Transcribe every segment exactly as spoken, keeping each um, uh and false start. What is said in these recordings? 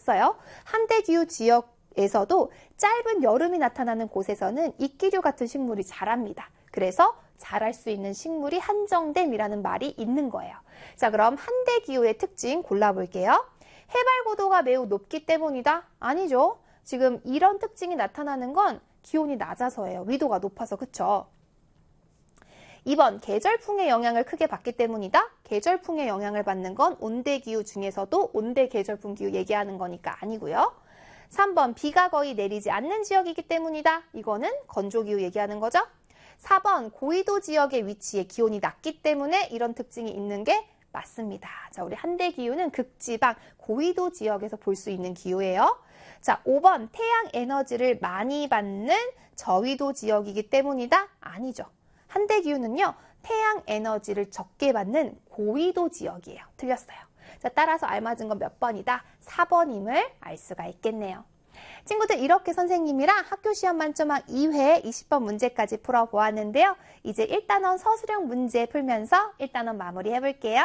했어요. 한대기후 지역에서도 짧은 여름이 나타나는 곳에서는 이끼류 같은 식물이 자랍니다. 그래서 자랄 수 있는 식물이 한정됨이라는 말이 있는 거예요. 자, 그럼 한대기후의 특징 골라볼게요. 해발 고도가 매우 높기 때문이다? 아니죠. 지금 이런 특징이 나타나는 건 기온이 낮아서예요. 위도가 높아서, 그쵸? 이 번 계절풍의 영향을 크게 받기 때문이다. 계절풍의 영향을 받는 건 온대기후 중에서도 온대계절풍 기후 얘기하는 거니까 아니고요. 삼 번 비가 거의 내리지 않는 지역이기 때문이다. 이거는 건조기후 얘기하는 거죠. 사 번 고위도 지역의 위치에 기온이 낮기 때문에 이런 특징이 있는 게 맞습니다. 자, 우리 한대기후는 극지방 고위도 지역에서 볼 수 있는 기후예요. 자, 오 번 태양 에너지를 많이 받는 저위도 지역이기 때문이다. 아니죠. 한대기후는요, 태양 에너지를 적게 받는 고위도 지역이에요. 틀렸어요. 자, 따라서 알맞은 건 몇 번이다? 사 번임을 알 수가 있겠네요. 친구들, 이렇게 선생님이랑 학교 시험 만점학 이 회 이십 번 문제까지 풀어보았는데요. 이제 일 단원 서술형 문제 풀면서 일 단원 마무리 해볼게요.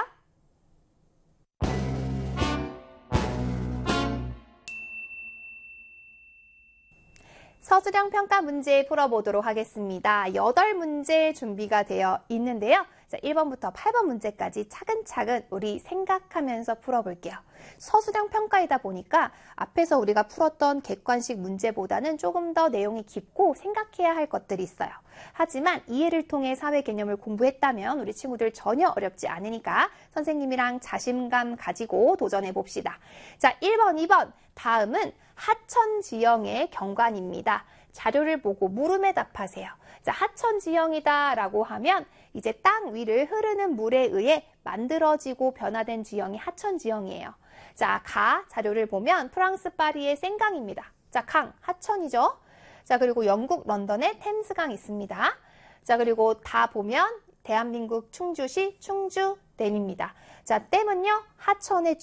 서술형 평가 문제 풀어보도록 하겠습니다. 여덟 문제 준비가 되어 있는데요. 자, 일 번부터 팔 번 문제까지 차근차근 우리 생각하면서 풀어볼게요. 서술형 평가이다 보니까 앞에서 우리가 풀었던 객관식 문제보다는 조금 더 내용이 깊고 생각해야 할 것들이 있어요. 하지만 이해를 통해 사회 개념을 공부했다면 우리 친구들 전혀 어렵지 않으니까 선생님이랑 자신감 가지고 도전해 봅시다. 자, 일 번, 이 번. 다음은 하천 지형의 경관입니다. 자료를 보고 물음에 답하세요. 자, 하천 지형이다 라고 하면 이제 땅 위를 흐르는 물에 의해 만들어지고 변화된 지형이 하천 지형이에요. 자, 가 자료를 보면 프랑스 파리의 생강입니다. 자, 강, 하천이죠. 자, 그리고 영국 런던에 템스강 있습니다. 자, 그리고 다 보면 대한민국 충주시 충주댐입니다. 자, 댐은요, 하천의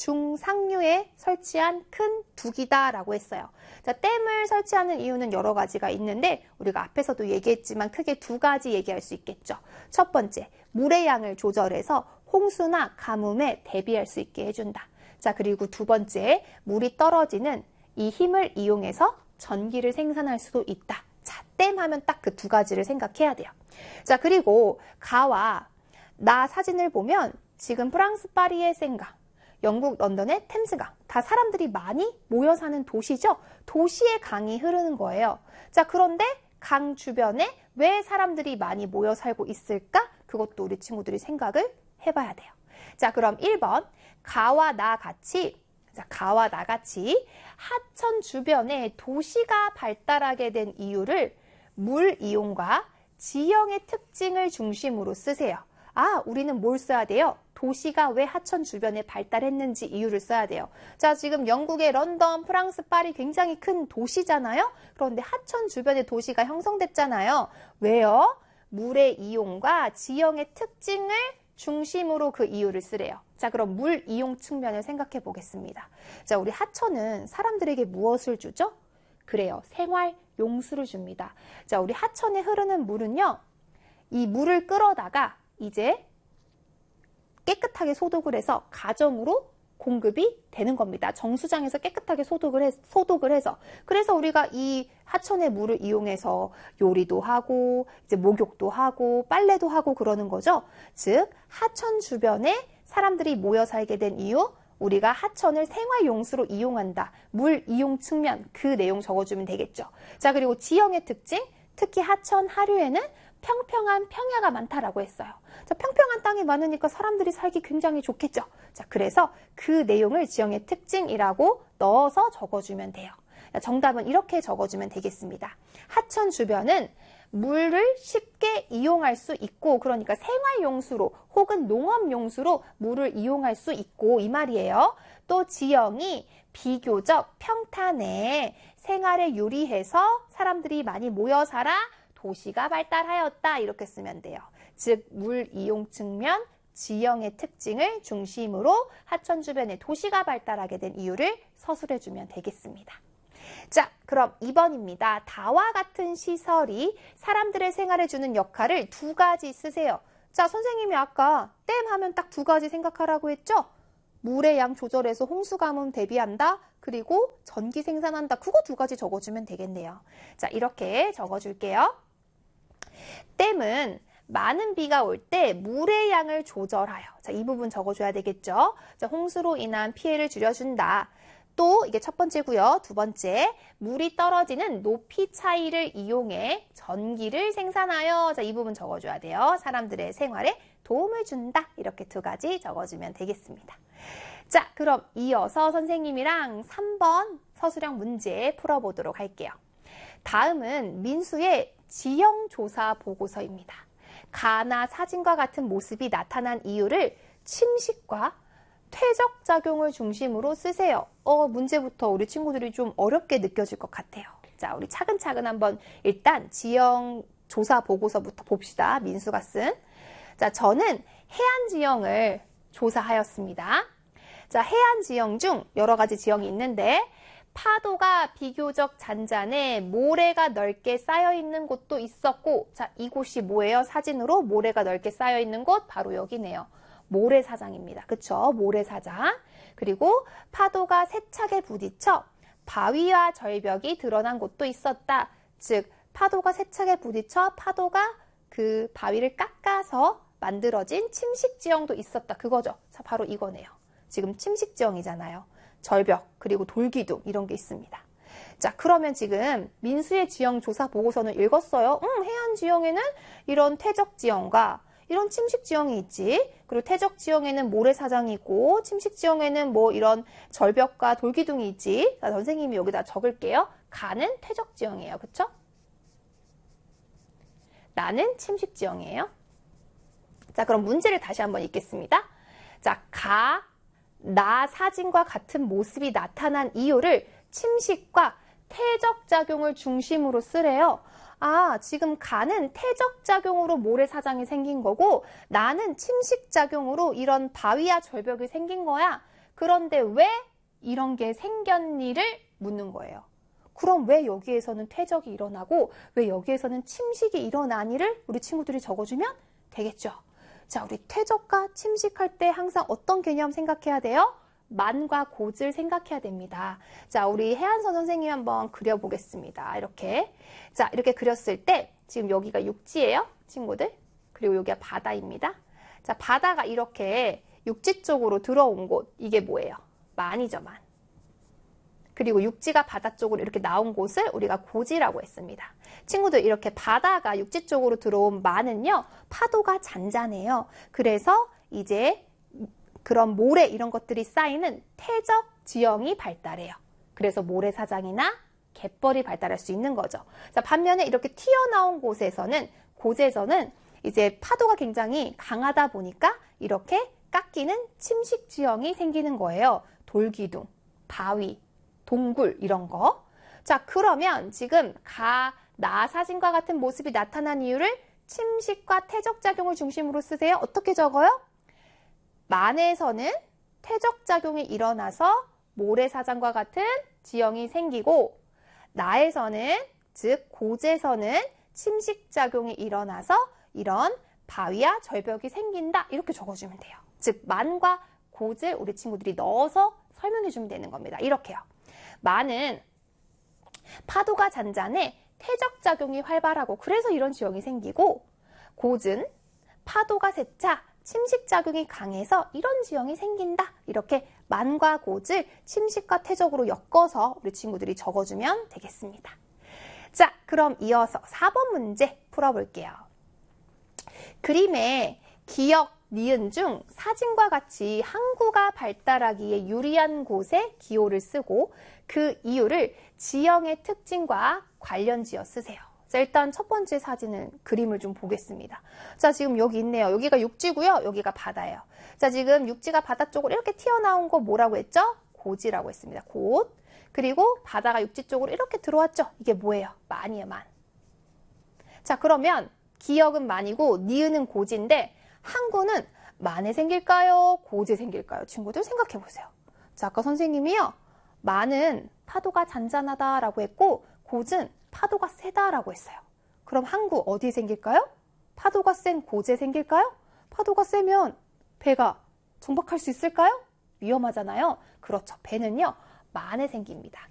중상류에 설치한 큰 둑이다라고 했어요. 자, 댐을 설치하는 이유는 여러 가지가 있는데 우리가 앞에서도 얘기했지만 크게 두 가지 얘기할 수 있겠죠. 첫 번째, 물의 양을 조절해서 홍수나 가뭄에 대비할 수 있게 해준다. 자, 그리고 두 번째, 물이 떨어지는 이 힘을 이용해서 전기를 생산할 수도 있다. 자, 댐 하면 딱 그 두 가지를 생각해야 돼요. 자, 그리고 가와 나 사진을 보면 지금 프랑스 파리의 생강, 영국 런던의 템스강, 다 사람들이 많이 모여 사는 도시죠? 도시에 강이 흐르는 거예요. 자, 그런데 강 주변에 왜 사람들이 많이 모여 살고 있을까? 그것도 우리 친구들이 생각을 해봐야 돼요. 자, 그럼 일 번, 가와 나 같이 자, 가와 나같이 하천 주변에 도시가 발달하게 된 이유를 물 이용과 지형의 특징을 중심으로 쓰세요. 아, 우리는 뭘 써야 돼요? 도시가 왜 하천 주변에 발달했는지 이유를 써야 돼요. 자, 지금 영국의 런던, 프랑스 파리 굉장히 큰 도시잖아요. 그런데 하천 주변에 도시가 형성됐잖아요. 왜요? 물의 이용과 지형의 특징을 중심으로 그 이유를 쓰래요. 자, 그럼 물 이용 측면을 생각해 보겠습니다. 자, 우리 하천은 사람들에게 무엇을 주죠? 그래요. 생활 용수를 줍니다. 자, 우리 하천에 흐르는 물은요, 이 물을 끌어다가 이제 깨끗하게 소독을 해서 가정으로 공급이 되는 겁니다. 정수장에서 깨끗하게 소독을, 해, 소독을 해서. 그래서 우리가 이 하천의 물을 이용해서 요리도 하고, 이제 목욕도 하고, 빨래도 하고 그러는 거죠. 즉, 하천 주변에 사람들이 모여 살게 된 이유, 우리가 하천을 생활용수로 이용한다. 물 이용 측면, 그 내용 적어주면 되겠죠. 자, 그리고 지형의 특징, 특히 하천 하류에는 평평한 평야가 많다라고 했어요. 자, 평평한 땅이 많으니까 사람들이 살기 굉장히 좋겠죠. 자, 그래서 그 내용을 지형의 특징이라고 넣어서 적어주면 돼요. 자, 정답은 이렇게 적어주면 되겠습니다. 하천 주변은 물을 쉽게 이용할 수 있고, 그러니까 생활용수로 혹은 농업용수로 물을 이용할 수 있고 이 말이에요. 또 지형이 비교적 평탄해 생활에 유리해서 사람들이 많이 모여 살아 도시가 발달하였다. 이렇게 쓰면 돼요. 즉, 물 이용 측면, 지형의 특징을 중심으로 하천 주변에 도시가 발달하게 된 이유를 서술해주면 되겠습니다. 자, 그럼 이 번입니다. 다와 같은 시설이 사람들의 생활에 주는 역할을 두 가지 쓰세요. 자, 선생님이 아까 댐 하면 딱 두 가지 생각하라고 했죠? 물의 양 조절해서 홍수 가뭄 대비한다. 그리고 전기 생산한다. 그거 두 가지 적어주면 되겠네요. 자, 이렇게 적어줄게요. 댐은 많은 비가 올 때 물의 양을 조절하여. 자, 이 부분 적어줘야 되겠죠. 자, 홍수로 인한 피해를 줄여준다. 또 이게 첫 번째고요. 두 번째, 물이 떨어지는 높이 차이를 이용해 전기를 생산하여. 자, 이 부분 적어줘야 돼요. 사람들의 생활에 도움을 준다. 이렇게 두 가지 적어주면 되겠습니다. 자, 그럼 이어서 선생님이랑 삼 번 서술형 문제 풀어보도록 할게요. 다음은 민수의 지형조사 보고서입니다. 가나 사진과 같은 모습이 나타난 이유를 침식과 퇴적작용을 중심으로 쓰세요. 어, 문제부터 우리 친구들이 좀 어렵게 느껴질 것 같아요. 자, 우리 차근차근 한번 일단 지형조사 보고서부터 봅시다. 민수가 쓴. 자, 저는 해안 지형을 조사하였습니다. 자, 해안 지형 중 여러 가지 지형이 있는데 파도가 비교적 잔잔해 모래가 넓게 쌓여 있는 곳도 있었고, 자, 이곳이 뭐예요? 사진으로 모래가 넓게 쌓여 있는 곳 바로 여기네요. 모래사장입니다. 그쵸? 모래사장. 그리고 파도가 세차게 부딪혀 바위와 절벽이 드러난 곳도 있었다. 즉, 파도가 세차게 부딪혀 파도가 그 바위를 깎아서 만들어진 침식지형도 있었다. 그거죠. 자, 바로 이거네요. 지금 침식지형이잖아요. 절벽, 그리고 돌기둥 이런 게 있습니다. 자, 그러면 지금 민수의 지형 조사 보고서는 읽었어요. 음, 해안 지형에는 이런 퇴적 지형과 이런 침식 지형이 있지. 그리고 퇴적 지형에는 모래사장이 있고 침식 지형에는 뭐 이런 절벽과 돌기둥이 있지. 자, 선생님이 여기다 적을게요. 가는 퇴적 지형이에요. 그쵸? 나는 침식 지형이에요. 자, 그럼 문제를 다시 한번 읽겠습니다. 자, 가, 나 사진과 같은 모습이 나타난 이유를 침식과 퇴적작용을 중심으로 쓰래요. 아, 지금 가는 퇴적작용으로 모래사장이 생긴 거고 나는 침식작용으로 이런 바위와 절벽이 생긴 거야. 그런데 왜 이런 게 생겼니를 묻는 거예요. 그럼 왜 여기에서는 퇴적이 일어나고 왜 여기에서는 침식이 일어나니를 우리 친구들이 적어주면 되겠죠. 자, 우리 퇴적과 침식할 때 항상 어떤 개념 생각해야 돼요? 만과 고를 생각해야 됩니다. 자, 우리 해안선 선생님 한번 그려보겠습니다. 이렇게. 자, 이렇게 그렸을 때 지금 여기가 육지예요, 친구들. 그리고 여기가 바다입니다. 자, 바다가 이렇게 육지 쪽으로 들어온 곳, 이게 뭐예요? 만이죠, 만. 그리고 육지가 바다 쪽으로 이렇게 나온 곳을 우리가 고지라고 했습니다. 친구들, 이렇게 바다가 육지 쪽으로 들어온 만은요, 파도가 잔잔해요. 그래서 이제 그런 모래 이런 것들이 쌓이는 퇴적 지형이 발달해요. 그래서 모래사장이나 갯벌이 발달할 수 있는 거죠. 자, 반면에 이렇게 튀어나온 곳에서는, 고지에서는 이제 파도가 굉장히 강하다 보니까 이렇게 깎이는 침식 지형이 생기는 거예요. 돌기둥, 바위, 동굴 이런 거. 자, 그러면 지금 가, 나 사진과 같은 모습이 나타난 이유를 침식과 퇴적작용을 중심으로 쓰세요. 어떻게 적어요? 만에서는 퇴적작용이 일어나서 모래사장과 같은 지형이 생기고 나에서는, 즉 고지에서는 침식작용이 일어나서 이런 바위와 절벽이 생긴다. 이렇게 적어주면 돼요. 즉 만과 고를 우리 친구들이 넣어서 설명해주면 되는 겁니다. 이렇게요. 만은 파도가 잔잔해 퇴적작용이 활발하고 그래서 이런 지형이 생기고, 고은 파도가 세차 침식작용이 강해서 이런 지형이 생긴다. 이렇게 만과 고을 침식과 퇴적으로 엮어서 우리 친구들이 적어주면 되겠습니다. 자, 그럼 이어서 사 번 문제 풀어볼게요. 그림에 기역, 니은 중 사진과 같이 항구가 발달하기에 유리한 곳에 기호를 쓰고 그 이유를 지형의 특징과 관련지어 쓰세요. 자, 일단 첫 번째 사진은 그림을 좀 보겠습니다. 자, 지금 여기 있네요. 여기가 육지고요. 여기가 바다예요. 자, 지금 육지가 바다 쪽으로 이렇게 튀어나온 거 뭐라고 했죠? 고지라고 했습니다. 곳. 그리고 바다가 육지 쪽으로 이렇게 들어왔죠? 이게 뭐예요? 만이에요, 만. 자, 그러면 기역은 만이고 니은은 고지인데 항구는 만에 생길까요? 고지에 생길까요? 친구들 생각해 보세요. 자, 아까 선생님이요. 만은 파도가 잔잔하다라고 했고 고지는 파도가 세다라고 했어요. 그럼 항구 어디에 생길까요? 파도가 센 고지에 생길까요? 파도가 세면 배가 정박할 수 있을까요? 위험하잖아요. 그렇죠. 배는요, 만에 생깁니다.